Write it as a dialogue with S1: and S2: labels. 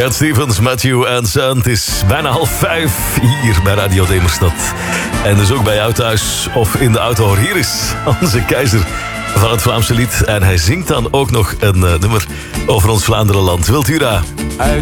S1: Cat Stevens, Matthew en Son. Het is bijna 4:30 hier bij Radio Demerstad. En dus ook bij jou thuis of in de auto. Hier is onze keizer van het Vlaamse lied. En hij zingt dan ook nog een nummer over ons Vlaanderenland. Wiltura.